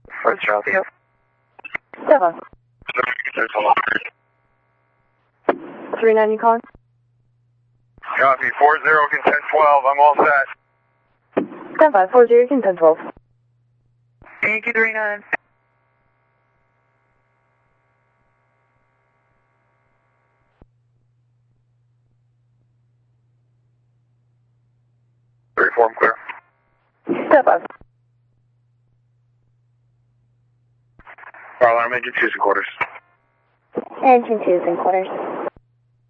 First Charlie, yep. 7. 39, you calling? Copy, 40, can 1012, I'm all set. 10540, can 1012. Yankee 39. Form clear. 105. Fire alarm, engine 2 and quarters. Engine 2 and quarters.